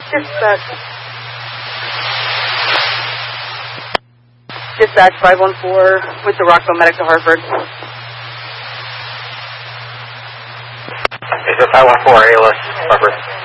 Dispatch 514 with the Rockville Medic to Hartford. Is it 514 ALS, Hartford?